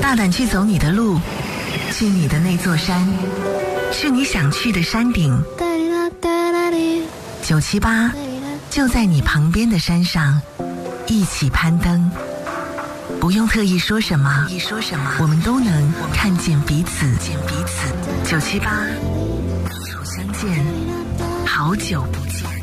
大胆去走你的路，去你的那座山，去你想去的山顶。978就在你旁边的山上，一起攀登。不用特意说什么，我们都能看见彼此。978，手相见，好久不见。